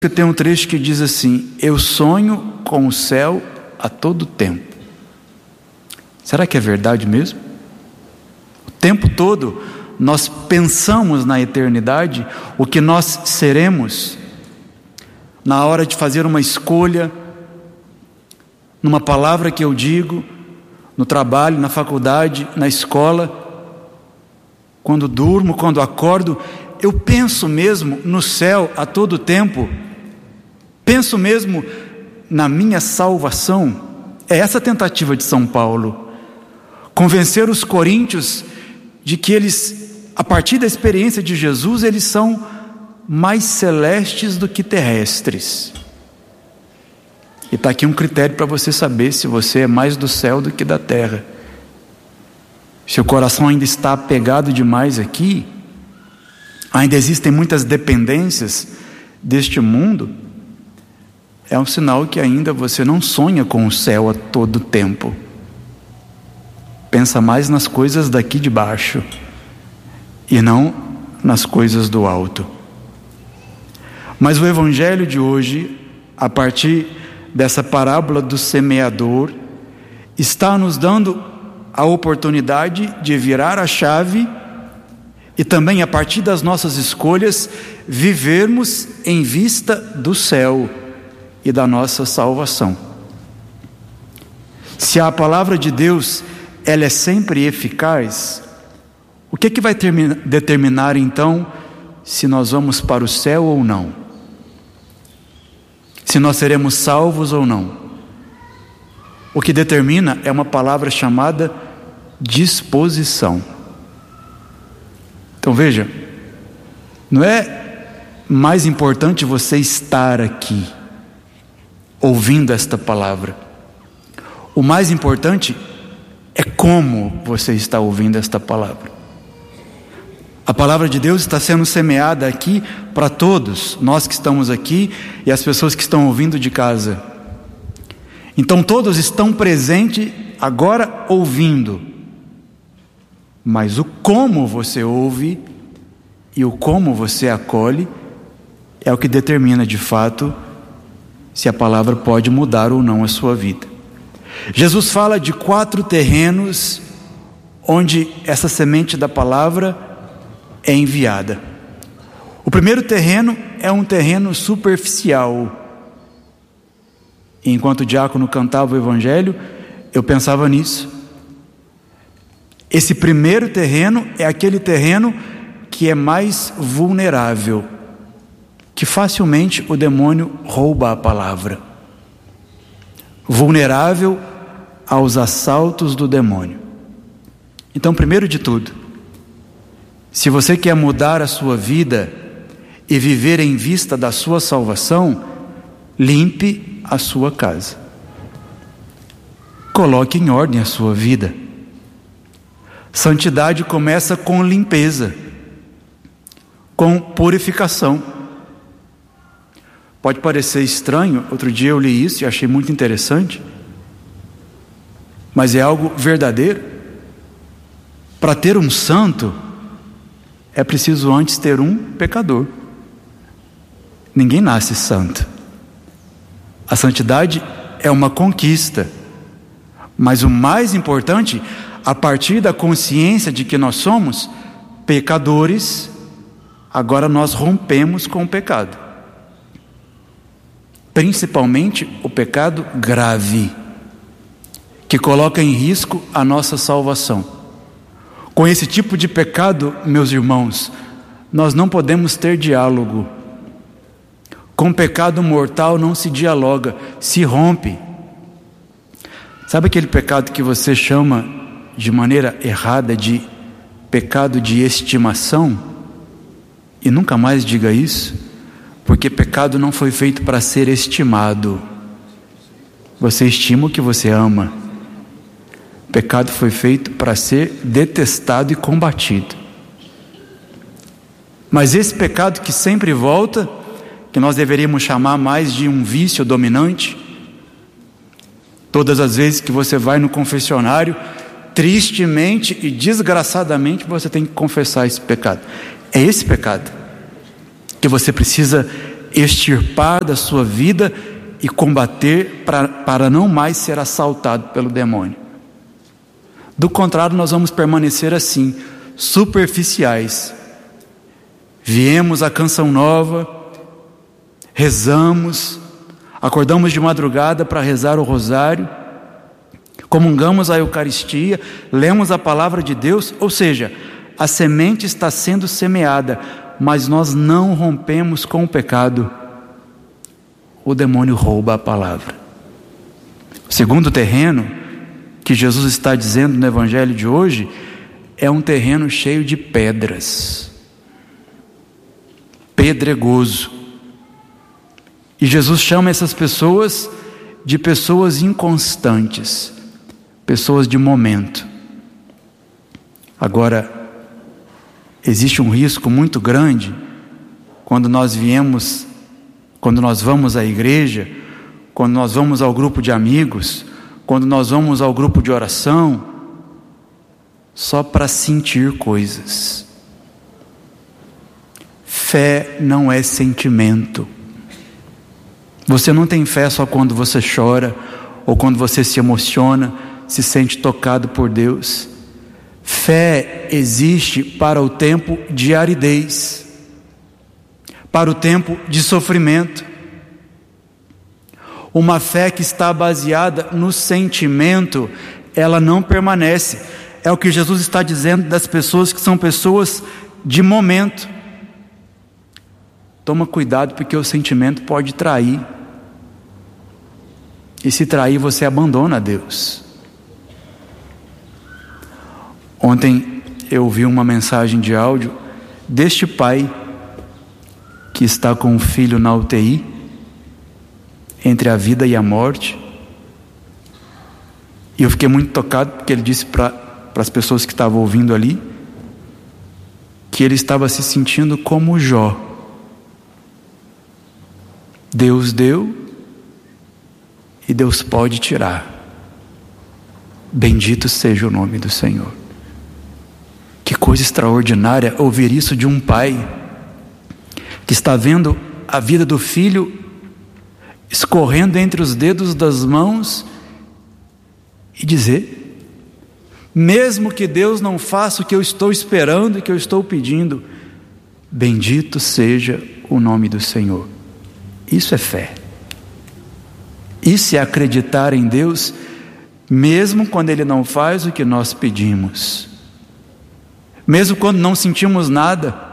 Tem um trecho que diz assim: eu sonho com o céu a todo tempo. Será que é verdade mesmo? O tempo todo nós pensamos na eternidade, o que nós seremos, na hora de fazer uma escolha, numa palavra que eu digo, no trabalho, na faculdade, na escola, quando durmo, quando acordo, eu penso mesmo no céu a todo tempo, penso mesmo na minha salvação. É essa a tentativa de São Paulo, convencer os coríntios de que eles, a partir da experiência de Jesus, eles são mais celestes do que terrestres. E está aqui um critério para você saber se você é mais do céu do que da terra. Se o coração ainda está apegado demais aqui, ainda existem muitas dependências deste mundo, é um sinal que ainda você não sonha com o céu a todo tempo. Pensa mais nas coisas daqui de baixo e não nas coisas do alto. Mas o evangelho de hoje, a partir dessa parábola do semeador, está nos dando a oportunidade de virar a chave e também, a partir das nossas escolhas, vivermos em vista do céu e da nossa salvação. Se a palavra de Deus, ela é sempre eficaz, o que vai determinar então se nós vamos para o céu ou não? Se nós seremos salvos ou não? O que determina é uma palavra chamada disposição. Então veja, não é mais importante você estar aqui ouvindo esta palavra. O mais importante é como você está ouvindo esta palavra. A palavra de Deus está sendo semeada aqui para todos, nós que estamos aqui e as pessoas que estão ouvindo de casa. Então todos estão presentes agora ouvindo, mas o como você ouve e o como você acolhe é o que determina de fato se a palavra pode mudar ou não a sua vida. Jesus fala de 4 terrenos onde essa semente da palavra é enviada. O primeiro terreno é um terreno superficial. E enquanto o diácono cantava o evangelho, eu pensava nisso. Esse primeiro terreno é aquele terreno que é mais vulnerável, que facilmente o demônio rouba a palavra. Vulnerável aos assaltos do demônio. Então, primeiro de tudo, se você quer mudar a sua vida e viver em vista da sua salvação, limpe a sua casa. Coloque em ordem a sua vida. Santidade começa com limpeza, com purificação. Pode parecer estranho, outro dia eu li isso e achei muito interessante, mas é algo verdadeiro. Para ter um santo, é preciso antes ter um pecador. Ninguém nasce santo. A santidade é uma conquista, mas o mais importante, a partir da consciência de que nós somos pecadores, agora nós rompemos com o pecado. Principalmente o pecado grave, que coloca em risco a nossa salvação. Com esse tipo de pecado, meus irmãos, nós não podemos ter diálogo. Com pecado mortal não se dialoga, se rompe. Sabe aquele pecado que você chama de maneira errada de pecado de estimação? E nunca mais diga isso, porque pecado não foi feito para ser estimado. Você estima o que você ama. Pecado foi feito para ser detestado e combatido. Mas esse pecado que sempre volta, que nós deveríamos chamar mais de um vício dominante, todas as vezes que você vai no confessionário, tristemente e desgraçadamente você tem que confessar esse pecado. É esse pecado que você precisa extirpar da sua vida e combater para não mais ser assaltado pelo demônio. Do contrário, nós vamos permanecer assim, superficiais. Viemos à Canção Nova, rezamos, acordamos de madrugada para rezar o rosário, comungamos a Eucaristia, lemos a palavra de Deus, ou seja, a semente está sendo semeada, mas nós não rompemos com o pecado. O demônio rouba a palavra. O segundo terreno que Jesus está dizendo no evangelho de hoje é um terreno cheio de pedras, pedregoso. E Jesus chama essas pessoas de pessoas inconstantes, pessoas de momento. Agora, existe um risco muito grande quando nós vamos à igreja, quando nós vamos ao grupo de amigos, quando nós vamos ao grupo de oração, só para sentir coisas. Fé não é sentimento. Você não tem fé só quando você chora, ou quando você se emociona, se sente tocado por Deus. Fé existe para o tempo de aridez, para o tempo de sofrimento. Uma fé que está baseada no sentimento, ela não permanece. É o que Jesus está dizendo das pessoas que são pessoas de momento. Toma cuidado, porque o sentimento pode trair. E se trair, você abandona Deus. Ontem eu ouvi uma mensagem de áudio deste pai que está com um filho na UTI, entre a vida e a morte. E eu fiquei muito tocado, porque ele disse para as pessoas que estavam ouvindo ali, que ele estava se sentindo como Jó. Deus deu e Deus pode tirar. Bendito seja o nome do Senhor. Que coisa extraordinária ouvir isso de um pai que está vendo a vida do filho escorrendo entre os dedos das mãos e dizer: mesmo que Deus não faça o que eu estou esperando e que eu estou pedindo, bendito seja o nome do Senhor. Isso é fé. Isso é acreditar em Deus, mesmo quando Ele não faz o que nós pedimos, mesmo quando não sentimos nada.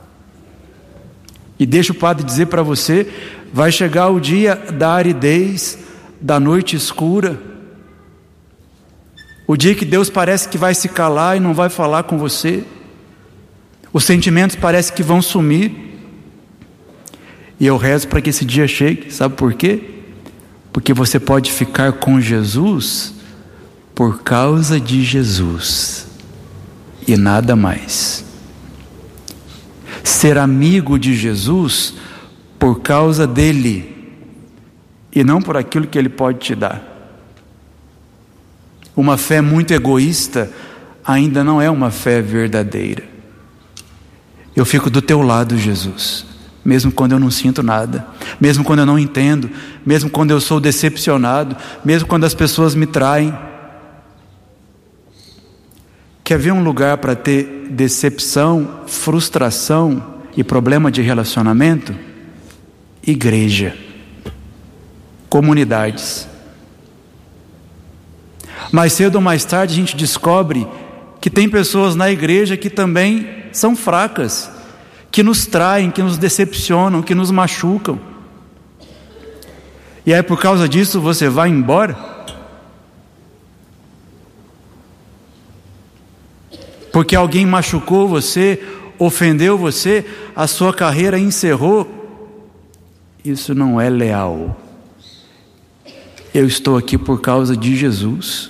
E deixa o padre dizer para você: vai chegar o dia da aridez, da noite escura, o dia que Deus parece que vai se calar e não vai falar com você, os sentimentos parece que vão sumir. E eu rezo para que esse dia chegue. Sabe por quê? Porque você pode ficar com Jesus por causa de Jesus e nada mais. Ser amigo de Jesus por causa dele e não por aquilo que ele pode te dar. Uma fé muito egoísta ainda não é uma fé verdadeira. Eu fico do teu lado, Jesus, mesmo quando eu não sinto nada, mesmo quando eu não entendo, mesmo quando eu sou decepcionado, mesmo quando as pessoas me traem. Quer ver um lugar para ter decepção, frustração e problema de relacionamento? Igreja, comunidades. Mais cedo ou mais tarde a gente descobre que tem pessoas na igreja que também são fracas, que nos traem, que nos decepcionam, que nos machucam. E aí, por causa disso, você vai embora? Porque alguém machucou você, ofendeu você, a sua carreira encerrou? Isso não é leal. Eu estou aqui por causa de Jesus.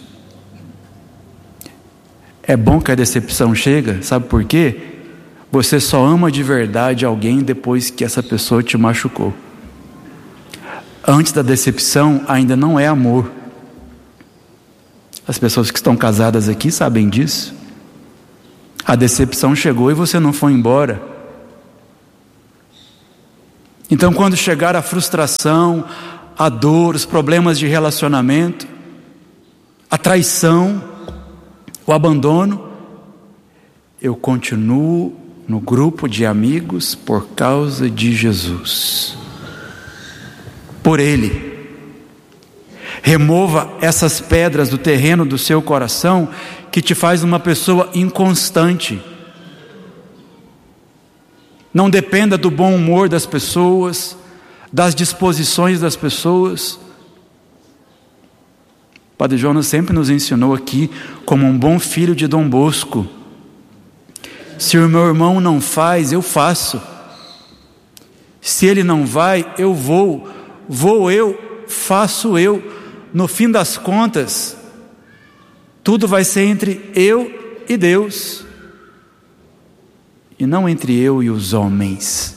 É bom que a decepção chega, sabe por quê? Você só ama de verdade alguém depois que essa pessoa te machucou. Antes da decepção ainda não é amor. As pessoas que estão casadas aqui sabem disso. A decepção chegou e você não foi embora. Então, quando chegar a frustração, a dor, os problemas de relacionamento, a traição, o abandono, eu continuo no grupo de amigos por causa de Jesus. Por Ele. Remova essas pedras do terreno do seu coração que te faz uma pessoa inconstante. Não dependa do bom humor das pessoas, das disposições das pessoas. O Padre Jonas sempre nos ensinou aqui, como um bom filho de Dom Bosco: se o meu irmão não faz, eu faço. Se ele não vai, eu vou. Vou eu, faço eu. No fim das contas, tudo vai ser entre eu e Deus, e não entre eu e os homens.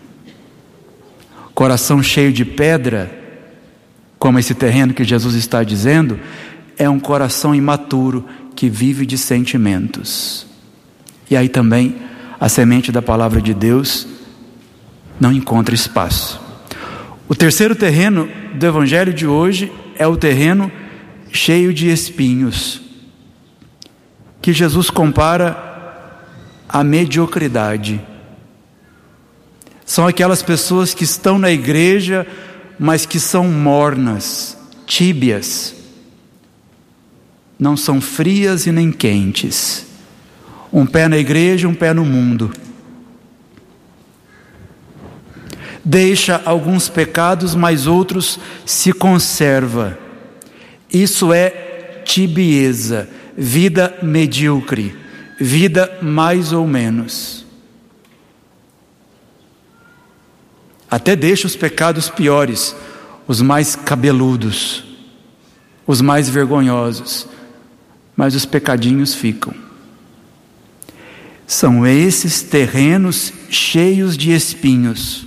Coração cheio de pedra, como esse terreno que Jesus está dizendo, é um coração imaturo que vive de sentimentos. E aí também a semente da palavra de Deus não encontra espaço. O terceiro terreno do evangelho de hoje é o terreno cheio de espinhos, que Jesus compara à mediocridade. São aquelas pessoas que estão na igreja, mas que são mornas, tíbias. Não são frias e nem quentes. Um pé na igreja, um pé no mundo. Deixa alguns pecados, mas outros se conserva. Isso é tibieza, vida medíocre, vida mais ou menos. Até deixa os pecados piores, os mais cabeludos, os mais vergonhosos, mas os pecadinhos ficam. São esses terrenos cheios de espinhos.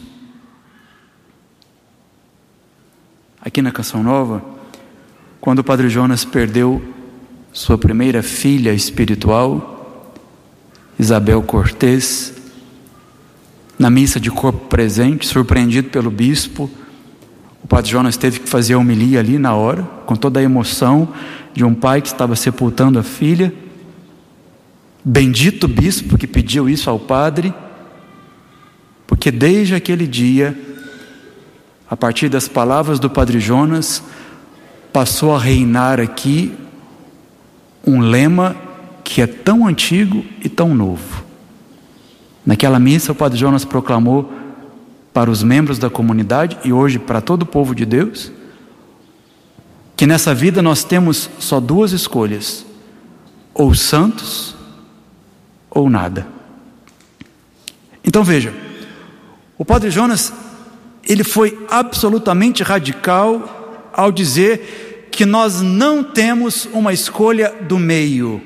Aqui na Canção Nova, quando o Padre Jonas perdeu sua primeira filha espiritual, Isabel Cortês, na missa de corpo presente, surpreendido pelo bispo, o Padre Jonas teve que fazer a homilia ali na hora, com toda a emoção de um pai que estava sepultando a filha. Bendito bispo que pediu isso ao padre, porque desde aquele dia, a partir das palavras do Padre Jonas, passou a reinar aqui um lema que é tão antigo e tão novo. Naquela missa o Padre Jonas proclamou para os membros da comunidade e hoje para todo o povo de Deus, que nessa vida nós temos só duas escolhas: ou santos ou nada. Então veja, o Padre Jonas, ele foi absolutamente radical ao dizer que nós não temos uma escolha do meio.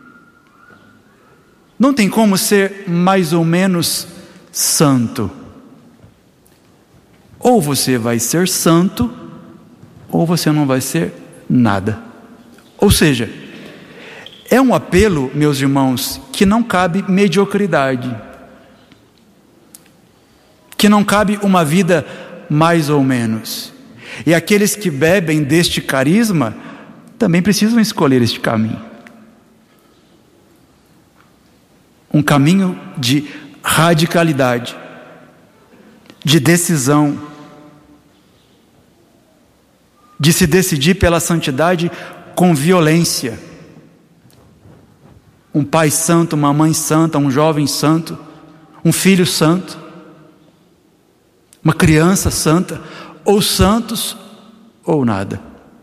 Não tem como ser mais ou menos santo. Ou você vai ser santo, ou você não vai ser nada. Ou seja, é um apelo, meus irmãos, que não cabe mediocridade, que não cabe uma vida mais ou menos. E aqueles que bebem deste carisma também precisam escolher este caminho. Um caminho de radicalidade, de decisão, de se decidir pela santidade com violência. Um pai santo, uma mãe santa, um jovem santo, um filho santo, uma criança santa, ou santos ou nada.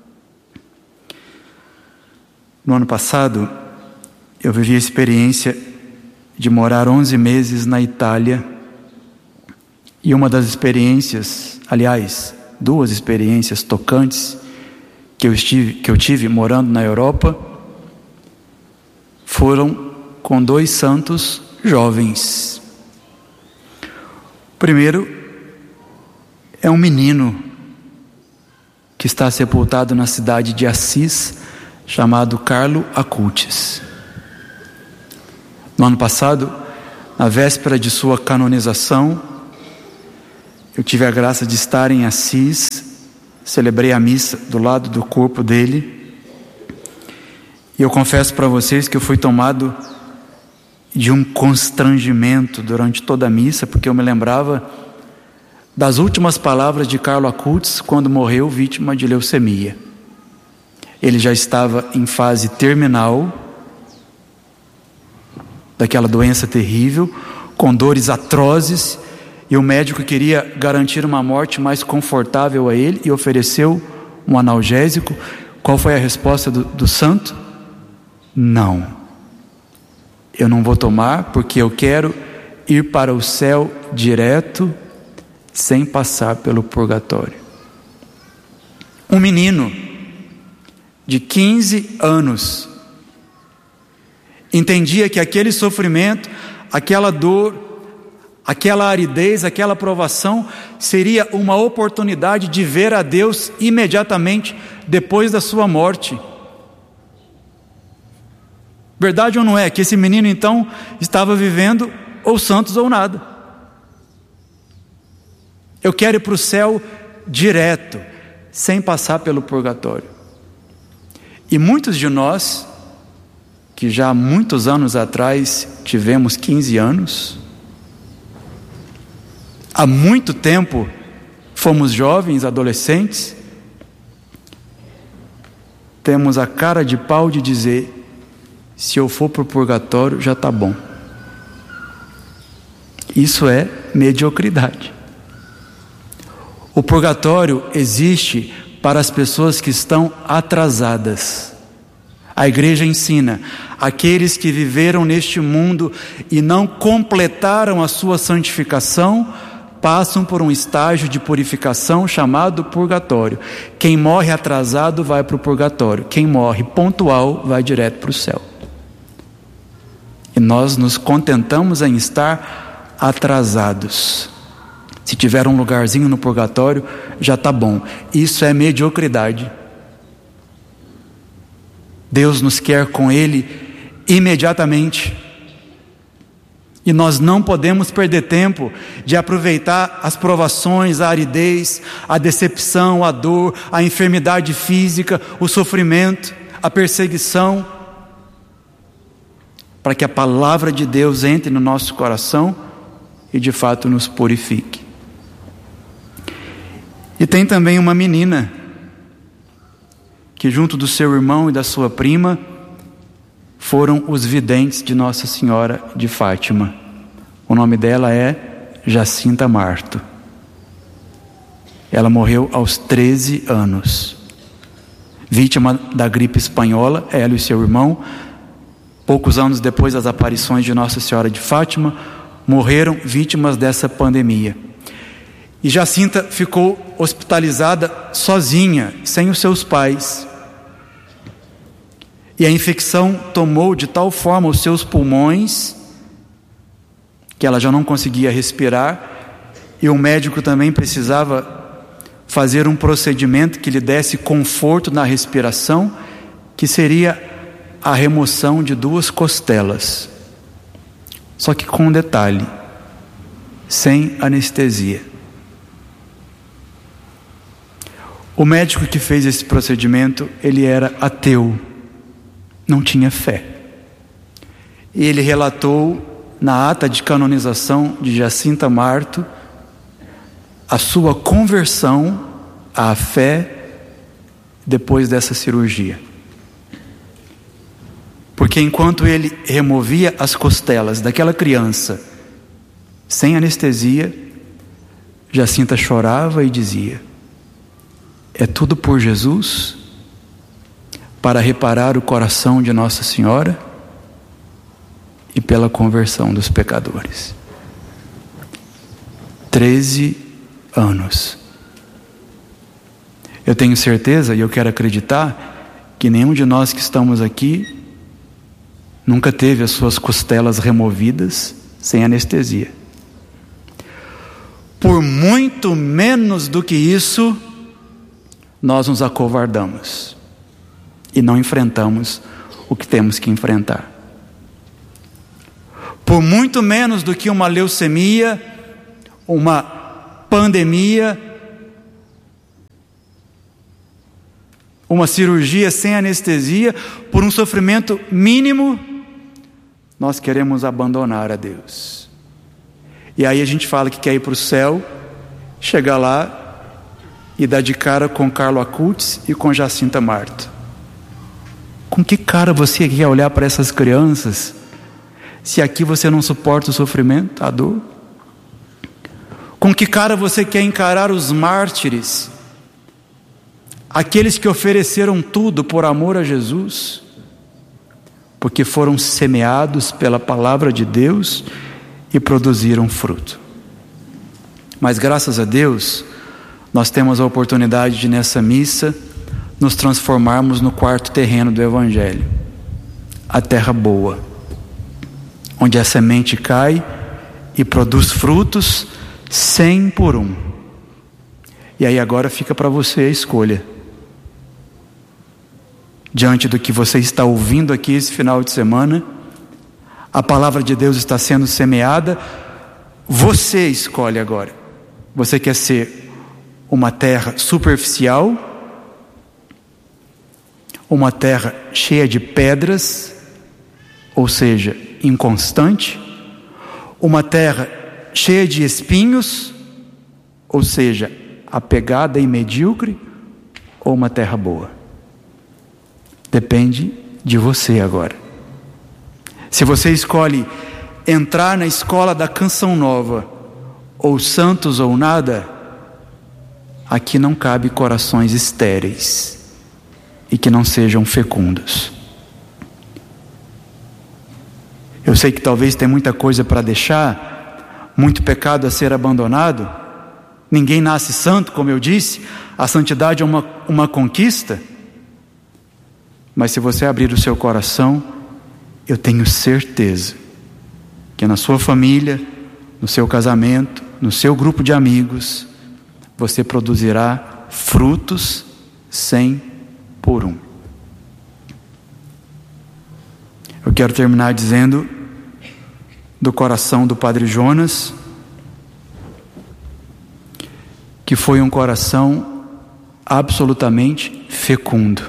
No ano passado, eu vivi a experiência de morar 11 meses na Itália, e uma das experiências, aliás, duas experiências tocantes que eu tive morando na Europa, foram com dois santos jovens. O primeiro é um menino que está sepultado na cidade de Assis, chamado Carlo Acutis. No ano passado, na véspera de sua canonização, Eu tive a graça de estar em Assis, celebrei a missa do lado do corpo dele, e eu confesso para vocês que eu fui tomado de um constrangimento durante toda a missa, porque eu me lembrava das últimas palavras de Carlo Acutis quando morreu vítima de leucemia. Ele já estava em fase terminal daquela doença terrível, com dores atrozes, e o médico queria garantir uma morte mais confortável a ele e ofereceu um analgésico. Qual foi a resposta do santo? Não, eu não vou tomar, porque eu quero ir para o céu direto, sem passar pelo purgatório. Um menino de 15 anos entendia que aquele sofrimento, aquela dor, aquela aridez, aquela provação seria uma oportunidade de ver a Deus imediatamente depois da sua morte. Verdade ou não é que esse menino então estava vivendo ou santos ou nada? Eu quero ir para o céu direto, sem passar pelo purgatório. E muitos de nós, que já há muitos anos atrás tivemos 15 anos, há muito tempo fomos jovens, adolescentes, temos a cara de pau de dizer: se eu for para o purgatório já está bom. Isso é mediocridade. O purgatório existe para as pessoas que estão atrasadas. A igreja ensina: aqueles que viveram neste mundo e não completaram a sua santificação, passam por um estágio de purificação chamado purgatório. Quem morre atrasado vai para o purgatório, quem morre pontual vai direto para o céu. E nós nos contentamos em estar atrasados. Se tiver um lugarzinho no purgatório, já está bom. Isso é mediocridade. Deus nos quer com Ele imediatamente. E nós não podemos perder tempo de aproveitar as provações, a aridez, a decepção, a dor, a enfermidade física, o sofrimento, a perseguição, para que a palavra de Deus entre no nosso coração e de fato nos purifique. E tem também uma menina que, junto do seu irmão e da sua prima, foram os videntes de Nossa Senhora de Fátima. O nome dela é Jacinta Marto. Ela morreu aos 13 anos, vítima da gripe espanhola, ela e seu irmão. Poucos anos depois das aparições de Nossa Senhora de Fátima, morreram vítimas dessa pandemia. E Jacinta ficou hospitalizada sozinha, sem os seus pais. E a infecção tomou de tal forma os seus pulmões que ela já não conseguia respirar, e o médico também precisava fazer um procedimento que lhe desse conforto na respiração, que seria a remoção de 2 costelas. Só que com um detalhe: sem anestesia. O médico que fez esse procedimento, ele era ateu, não tinha fé. E ele relatou na ata de canonização de Jacinta Marto a sua conversão à fé depois dessa cirurgia. Porque enquanto ele removia as costelas daquela criança sem anestesia, Jacinta chorava e dizia: é tudo por Jesus, para reparar o coração de Nossa Senhora e pela conversão dos pecadores. 13 anos. Eu tenho certeza e eu quero acreditar que nenhum de nós que estamos aqui nunca teve as suas costelas removidas sem anestesia. Por muito menos do que isso, nós nos acovardamos e não enfrentamos o que temos que enfrentar. Por muito menos do que uma leucemia, uma pandemia, uma cirurgia sem anestesia, por um sofrimento mínimo, nós queremos abandonar a Deus. E aí a gente fala que quer ir para o céu, chegar lá e dar de cara com Carlo Acutis e com Jacinta Marto. Com que cara você quer olhar para essas crianças, se aqui você não suporta o sofrimento, a dor? Com que cara você quer encarar os mártires, aqueles que ofereceram tudo por amor a Jesus, porque foram semeados pela palavra de Deus e produziram fruto? Mas graças a Deus, nós temos a oportunidade de nessa missa nos transformarmos no quarto terreno do Evangelho, a terra boa, onde a semente cai e produz frutos 100 por 1. E aí agora fica para você a escolha. Diante do que você está ouvindo aqui esse final de semana, a palavra de Deus está sendo semeada, você escolhe agora. Você quer ser uma terra superficial, uma terra cheia de pedras, ou seja, inconstante, uma terra cheia de espinhos, ou seja, apegada e medíocre, ou uma terra boa? Depende de você agora. Se você escolhe entrar na escola da canção nova, ou santos ou nada, aqui não cabe corações estéreis e que não sejam fecundos. Eu sei que talvez tem muita coisa para deixar, muito pecado a ser abandonado. Ninguém nasce santo, como eu disse, a santidade é uma conquista. Mas se você abrir o seu coração, eu tenho certeza que na sua família, no seu casamento, no seu grupo de amigos, você produzirá frutos 100 por 1. Eu quero terminar dizendo do coração do Padre Jonas, que foi um coração absolutamente fecundo.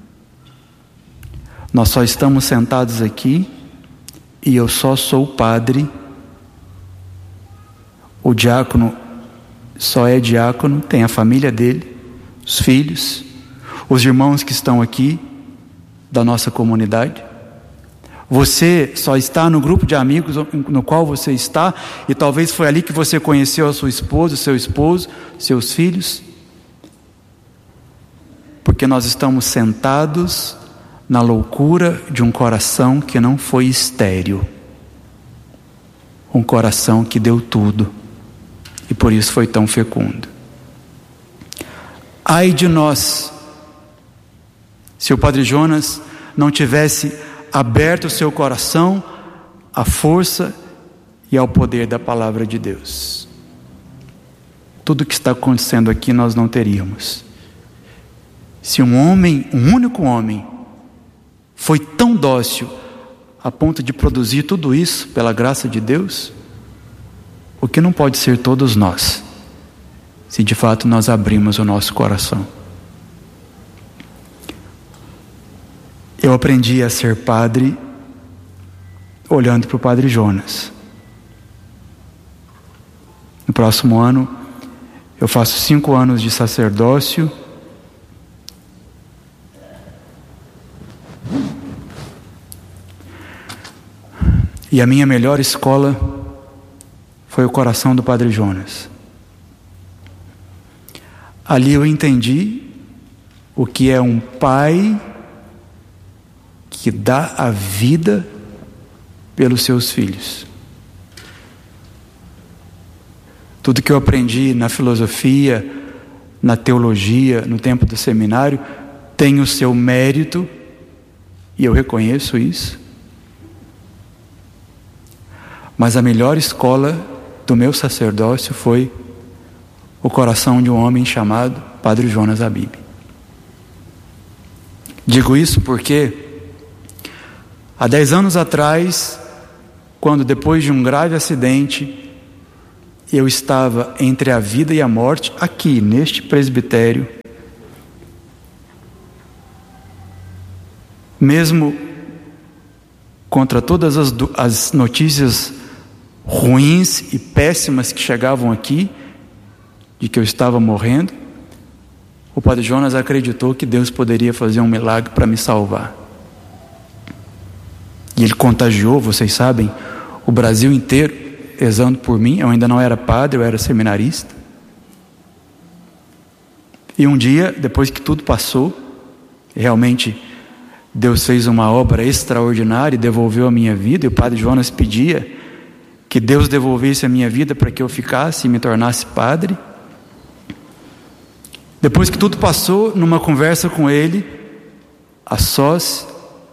Nós só estamos sentados aqui e eu só sou padre. O diácono só é diácono, tem a família dele, os filhos, os irmãos que estão aqui da nossa comunidade. Você só está no grupo de amigos no qual você está, e talvez foi ali que você conheceu a sua esposa, o seu esposo, seus filhos, porque nós estamos sentados na loucura de um coração que não foi estéril, um coração que deu tudo, e por isso foi tão fecundo. Ai de nós, se o Padre Jonas não tivesse aberto o seu coração à força e ao poder da palavra de Deus. Tudo o que está acontecendo aqui nós não teríamos. Se um único homem, foi tão dócil a ponto de produzir tudo isso pela graça de Deus, o que não pode ser todos nós, se de fato nós abrimos o nosso coração. Eu aprendi a ser padre olhando para o Padre Jonas. No próximo ano eu faço 5 anos de sacerdócio. E a minha melhor escola foi o coração do Padre Jonas. Ali eu entendi o que é um pai que dá a vida pelos seus filhos. Tudo que eu aprendi na filosofia, na teologia, no tempo do seminário, tem o seu mérito, e eu reconheço isso. Mas a melhor escola do meu sacerdócio foi o coração de um homem chamado Padre Jonas Habib. Digo isso porque há 10 anos atrás, quando depois de um grave acidente eu estava entre a vida e a morte, aqui, neste presbitério. Mesmo contra todas as notícias ruins e péssimas que chegavam aqui, de que eu estava morrendo, o Padre Jonas acreditou que Deus poderia fazer um milagre para me salvar. E ele contagiou, vocês sabem, o Brasil inteiro rezando por mim. Eu ainda não era padre, eu era seminarista. E um dia, depois que tudo passou, realmente Deus fez uma obra extraordinária e devolveu a minha vida, e o Padre Jonas pedia que Deus devolvesse a minha vida para que eu ficasse e me tornasse padre. Depois que tudo passou, numa conversa com ele, a sós,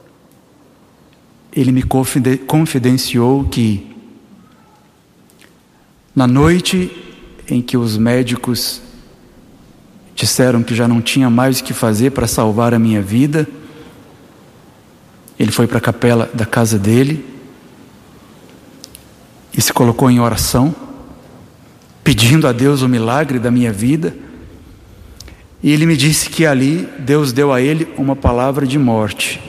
ele me confidenciou que na noite em que os médicos disseram que já não tinha mais o que fazer para salvar a minha vida, ele foi para a capela da casa dele e se colocou em oração, pedindo a Deus o milagre da minha vida. E ele me disse que ali Deus deu a ele uma palavra de morte.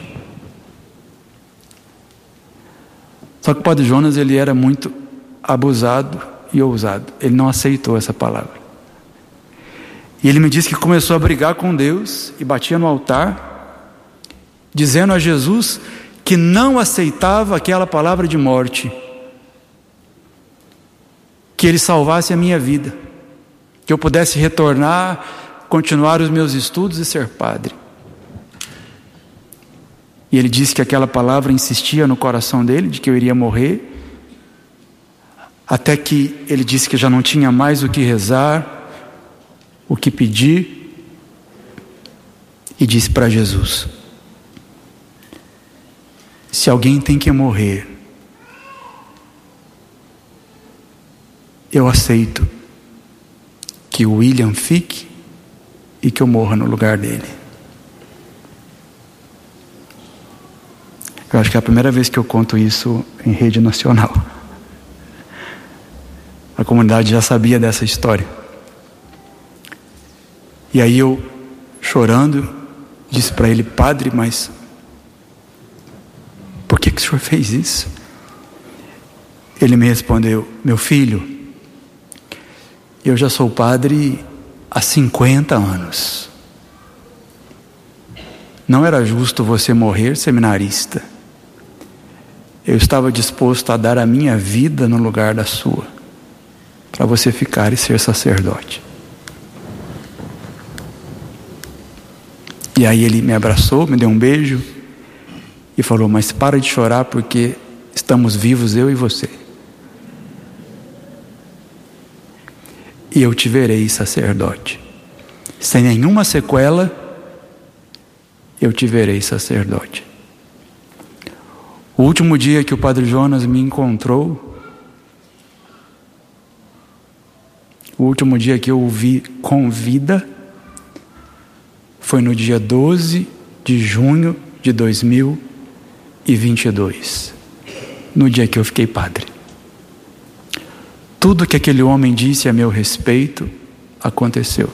Só que o Padre Jonas, ele era muito abusado e ousado. Ele não aceitou essa palavra. E ele me disse que começou a brigar com Deus e batia no altar, dizendo a Jesus que não aceitava aquela palavra de morte, que ele salvasse a minha vida, que eu pudesse retornar, continuar os meus estudos e ser padre. E ele disse que aquela palavra insistia no coração dele, de que eu iria morrer, até que ele disse que já não tinha mais o que rezar, o que pedir, e disse para Jesus: se alguém tem que morrer, eu aceito que o William fique e que eu morra no lugar dele. Eu acho que é a primeira vez que eu conto isso em rede nacional. A comunidade já sabia dessa história. E aí eu, chorando, disse para ele: padre, mas por que o senhor fez isso? Ele me respondeu: meu filho, eu já sou padre há 50 anos. Não era justo você morrer seminarista. Eu estava disposto a dar a minha vida no lugar da sua, para você ficar e ser sacerdote. E aí ele me abraçou, me deu um beijo e falou: mas para de chorar, porque estamos vivos, eu e você. E eu te verei sacerdote. Sem nenhuma sequela, eu te verei sacerdote. O último dia que o Padre Jonas me encontrou, o último dia que eu o vi com vida, foi no dia 12 de junho de 2022, no dia que eu fiquei padre. Tudo que aquele homem disse a meu respeito aconteceu.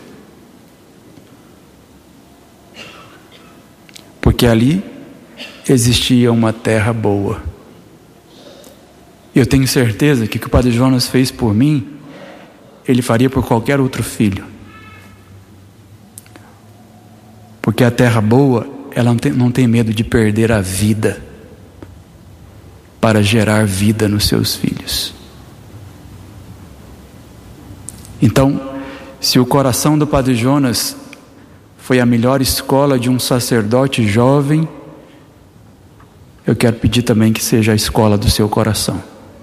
Porque ali existia uma terra boa. Eu tenho certeza que o que o Padre Jonas fez por mim, ele faria por qualquer outro filho. Porque a terra boa, ela não tem medo de perder a vida para gerar vida nos seus filhos. Então, se o coração do Padre Jonas foi a melhor escola de um sacerdote jovem, eu quero pedir também que seja a escola do seu coração.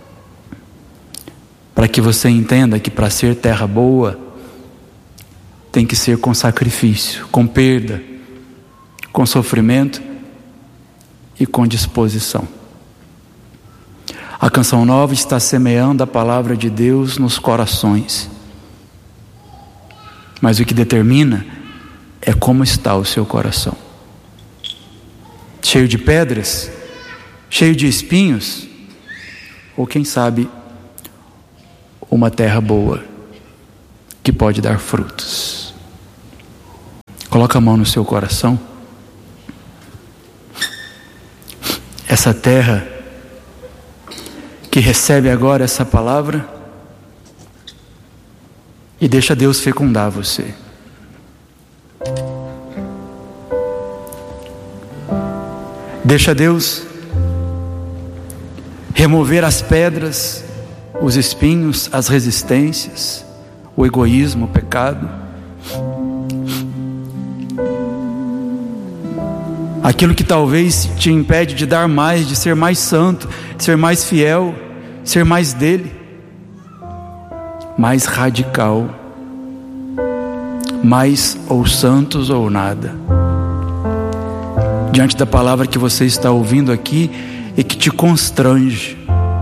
Para que você entenda que para ser terra boa, tem que ser com sacrifício, com perda, com sofrimento e com disposição. A Canção Nova está semeando a palavra de Deus nos corações. Mas o que determina é como está o seu coração. Cheio de pedras, cheio de espinhos, ou quem sabe, uma terra boa, que pode dar frutos. Coloca a mão no seu coração. Essa terra que recebe agora essa palavra, e deixa Deus fecundar você. Deixa Deus remover as pedras, os espinhos, as resistências, o egoísmo, o pecado. Aquilo que talvez te impede de dar mais, de ser mais santo, de ser mais fiel, de ser mais dele, mais radical, mais ou santos ou nada. Diante da palavra que você está ouvindo aqui e que te constrange,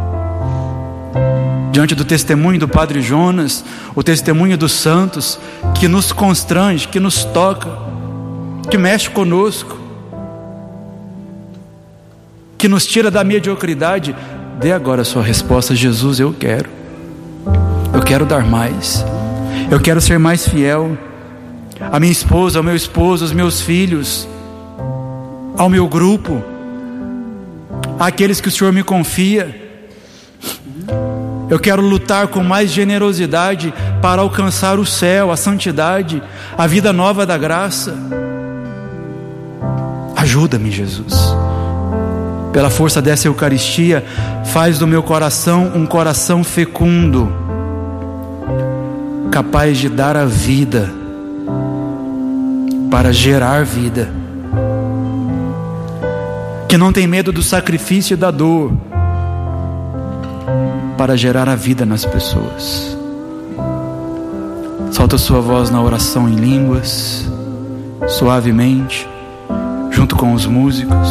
diante do testemunho do Padre Jonas, o testemunho dos santos, que nos constrange, que nos toca, que mexe conosco, que nos tira da mediocridade, dê agora a sua resposta: Jesus, eu quero dar mais, eu quero ser mais fiel à minha esposa, ao meu esposo, aos meus filhos, ao meu grupo, àqueles que o Senhor me confia. Eu quero lutar com mais generosidade para alcançar o céu, a santidade, a vida nova da graça. Ajuda-me, Jesus. Pela força dessa Eucaristia, faz do meu coração um coração fecundo, capaz de dar a vida, para gerar vida, que não tem medo do sacrifício e da dor, para gerar a vida nas pessoas. Solta a sua voz na oração em línguas, suavemente, junto com os músicos,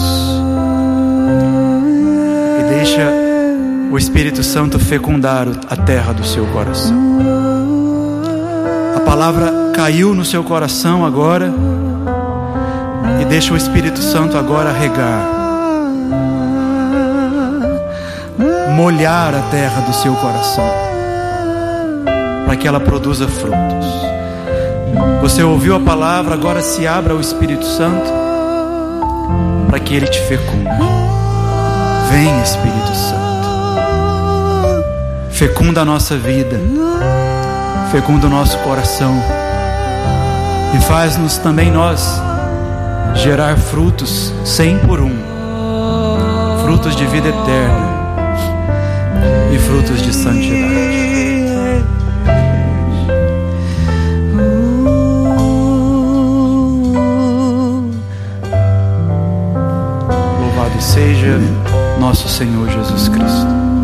e deixa o Espírito Santo fecundar a terra do seu coração. A palavra caiu no seu coração agora, e deixa o Espírito Santo agora regar, molhar a terra do seu coração, para que ela produza frutos. Você ouviu a palavra, agora se abra ao Espírito Santo, para que Ele te fecunde. Vem, Espírito Santo, fecunda a nossa vida, fecunda o nosso coração, e faz-nos também nós gerar frutos 100 por 1, frutos de vida eterna e frutos de santidade. Louvado seja nosso Senhor Jesus Cristo.